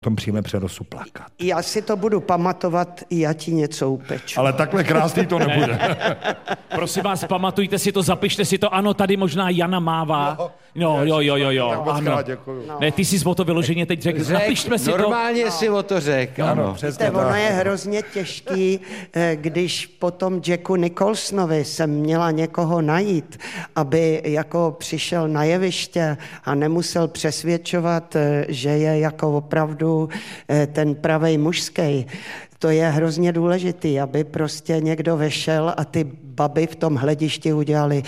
v tom přímém přenosu plakat. Já si to budu pamatovat, já ti něco upeču. Ale takhle krásný to nebude. Prosím vás, pamatujte si to, zapište si to. Ano, tady možná Jana mává. No, jo. Tak moc ano. krát děkuju. No. Ne, ty jsi o to vyloženě teď řekl. Zapište si normálně to. si o to řekl. Ano, přesně Ono je hrozně těžký, když potom Jacku Nicholsonovi jsem měla někoho najít, aby jako přišel na jeviště a nemusel přesvědčovat, že je jako opravdu ten pravej mužský. To je hrozně důležitý, aby prostě někdo vešel a ty baby v tom hledišti udělali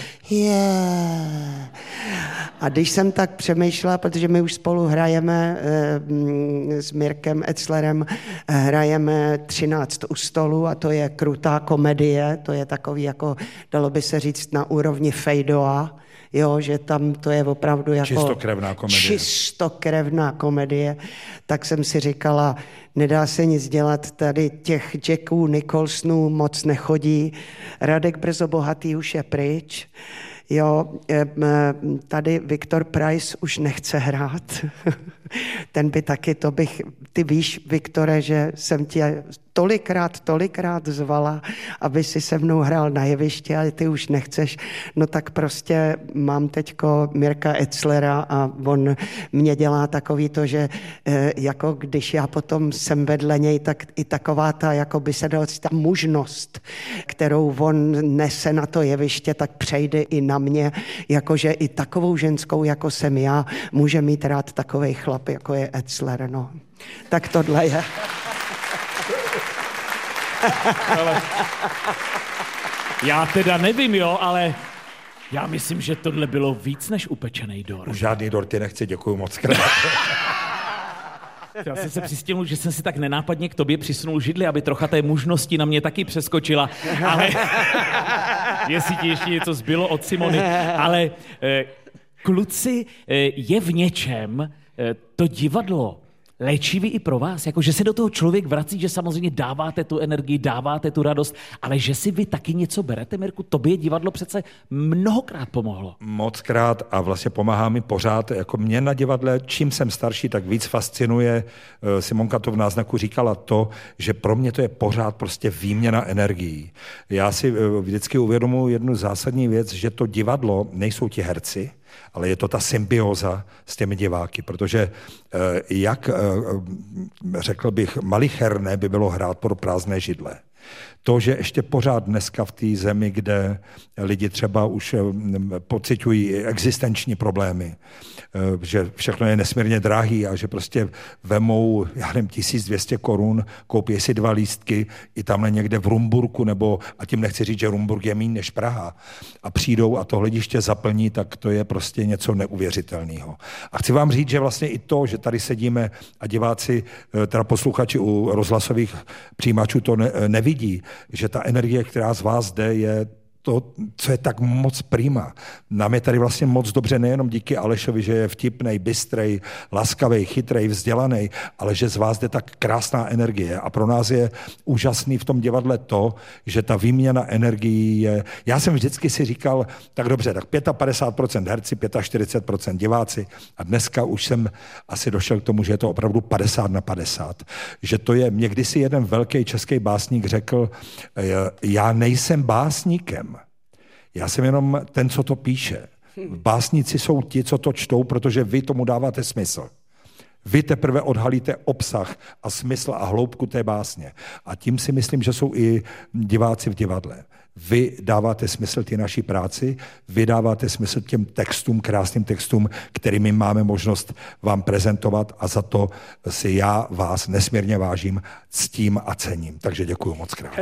A když jsem tak přemýšlela, protože my už spolu hrajeme s Mirkem Etzlerem, hrajeme 13 u stolu a to je krutá komedie, to je takový jako, dalo by se říct, na úrovni Fejdoa, jo, že tam to je opravdu jako čistokrevná komedie, tak jsem si říkala, nedá se nic dělat, tady těch Jacků Nicholsonů moc nechodí, Radek Brzo Bohatý už je pryč, jo, tady Viktor Price už nechce hrát, ten by taky, ty víš, Viktore, že jsem tě tolikrát zvala, aby si se mnou hrál na jevišti, ale ty už nechceš, no tak prostě mám teďko Mirka Etzlera a on mě dělá takový to, že jako když já potom jsem vedle něj, tak i taková ta, jako by se dala ta mužnost, kterou on nese na to jeviště, tak přejde i na mě, jakože i takovou ženskou, jako jsem já, může mít rád takovej chlap, jako je Etzler, no. Tak tohle je. Ale já teda nevím, jo, ale já myslím, že tohle bylo víc než upečený dort. Už žádný dorty nechci, děkuju moc krát. Já jsem se přistěnul, že jsem si tak nenápadně k tobě přisunul židli, aby trocha té mužnosti na mě taky přeskočila, ale jestli ti ještě něco zbylo od Simony, ale kluci, je v něčem to divadlo léčivý i pro vás, jako že se do toho člověk vrací, že samozřejmě dáváte tu energii, dáváte tu radost, ale že si vy taky něco berete, Mirku, tobě divadlo přece mnohokrát pomohlo. Mockrát a vlastně pomáhá mi pořád, jako mě na divadle, čím jsem starší, tak víc fascinuje, Simonka to v náznaku říkala to, že pro mě to je pořád prostě výměna energií. Já si vždycky uvědomuji jednu zásadní věc, že to divadlo nejsou ti herci, ale je to ta symbioza s těmi diváky, protože jak řekl bych, malicherné by bylo hrát pro prázdné židle. To, že ještě pořád dneska v té zemi, kde lidi třeba už pociťují existenční problémy, že všechno je nesmírně drahý a že prostě vemou, já nevím, 1200 korun, koupí si 2 lístky i tamhle někde v Rumburku, nebo, a tím nechci říct, že Rumburk je méně než Praha, a přijdou a to hlediště zaplní, tak to je prostě něco neuvěřitelného. A chci vám říct, že vlastně i to, že tady sedíme a diváci, teda posluchači u rozhlasových přijímačů to nevidí, že ta energie, která z vás jde, je to, co je tak moc prima. Nám je tady vlastně moc dobře nejenom díky Alešovi, že je vtipnej, bystrej, laskavej, chytrej, vzdělanej, ale že z vás jde tak krásná energie. A pro nás je úžasný v tom divadle to, že ta výměna energií je... Já jsem vždycky si říkal, tak dobře, tak 55% herci, 45% diváci a dneska už jsem asi došel k tomu, že je to opravdu 50/50. Že to je... Někdy si jeden velký český básník řekl, já nejsem básníkem, já jsem jenom ten, co to píše. Básníci jsou ti, co to čtou, protože vy tomu dáváte smysl. Vy teprve odhalíte obsah a smysl a hloubku té básně. A tím si myslím, že jsou i diváci v divadle. Vy dáváte smysl té naší práci, vy dáváte smysl těm textům, krásným textům, kterými máme možnost vám prezentovat a za to si já vás nesmírně vážím, ctím a cením. Takže děkuju moc krát.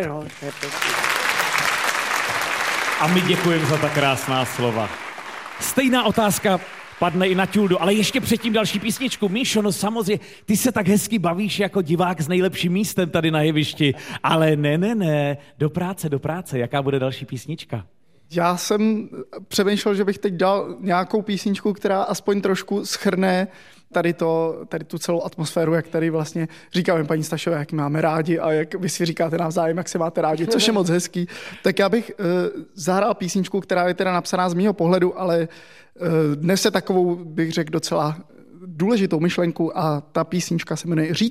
A my děkujeme za ta krásná slova. Stejná otázka padne i na Tuldu, ale ještě předtím další písničku. Míšo, no samozřejmě, ty se tak hezky bavíš jako divák s nejlepším místem tady na jevišti, ale ne, do práce, jaká bude další písnička? Já jsem přemýšlel, že bych teď dal nějakou písničku, která aspoň trošku shrne tady tu celou atmosféru, jak tady vlastně říkáme paní Stašové, jak máme rádi a jak vy si říkáte navzájem, jak se máte rádi, což je moc hezký. Tak já bych zahrál písničku, která je teda napsaná z mýho pohledu, ale dnes je takovou, bych řekl, docela důležitou myšlenku a ta písnička se jmenuje